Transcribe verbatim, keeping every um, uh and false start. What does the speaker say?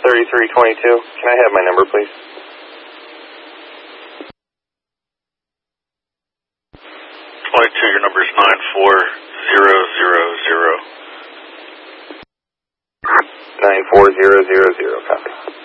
thirty-three twenty-two. Can I have my number, please? twenty-two, your number is nine four zero zero zero. nine four zero zero zero, copy.